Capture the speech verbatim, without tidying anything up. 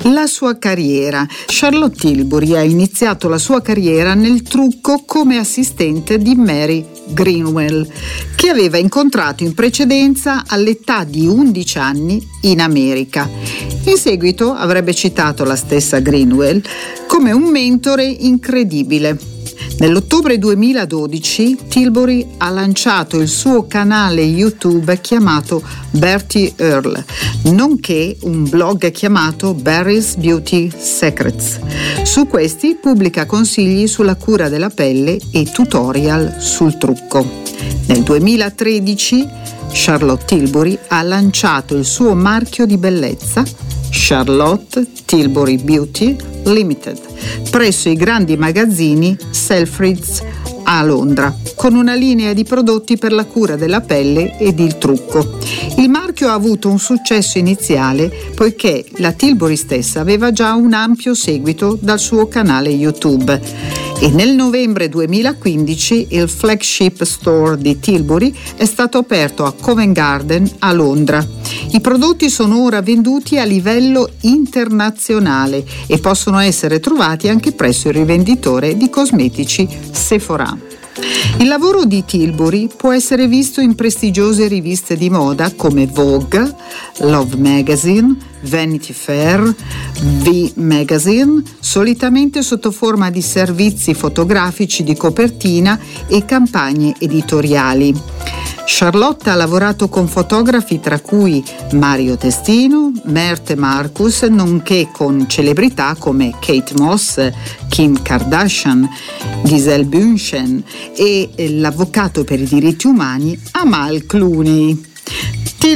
La sua carriera. Charlotte Tilbury ha iniziato la sua carriera nel trucco come assistente di Mary Greenwell, che aveva incontrato in precedenza all'età di undici anni in America. In seguito avrebbe citato la stessa Greenwell come un mentore incredibile. Nell'ottobre duemiladodici Tilbury ha lanciato il suo canale YouTube chiamato Bertie Earl, nonché un blog chiamato Barry's Beauty Secrets. Su questi pubblica consigli sulla cura della pelle e tutorial sul trucco. Nel duemilatredici Charlotte Tilbury ha lanciato il suo marchio di bellezza Charlotte Tilbury Beauty Limited presso i grandi magazzini Selfridges a Londra, con una linea di prodotti per la cura della pelle ed il trucco. Il marchio ha avuto un successo iniziale poiché la Tilbury stessa aveva già un ampio seguito dal suo canale YouTube. E nel novembre duemilaquindici il flagship store di Tilbury è stato aperto a Covent Garden a Londra. I prodotti sono ora venduti a livello internazionale e possono essere trovati anche presso il rivenditore di cosmetici Sephora. Il lavoro di Tilbury può essere visto in prestigiose riviste di moda come Vogue, Love Magazine, Vanity Fair, V Magazine, solitamente sotto forma di servizi fotografici di copertina e campagne editoriali. Charlotte ha lavorato con fotografi tra cui Mario Testino, Märtha Marcus, nonché con celebrità come Kate Moss, Kim Kardashian, Gisele Bündchen e l'avvocato per i diritti umani Amal Clooney.